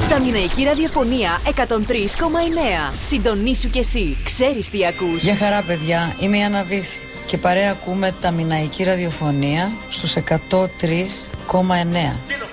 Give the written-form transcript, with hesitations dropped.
Στα Μιναϊκή Ραδιοφωνία 103,9. Συντονίσου κι εσύ. Ξέρεις τι ακούς. Γεια χαρά, παιδιά. Είμαι η Άννα Βύση και παρέα ακούμε τα Μιναϊκή Ραδιοφωνία στους 103,9.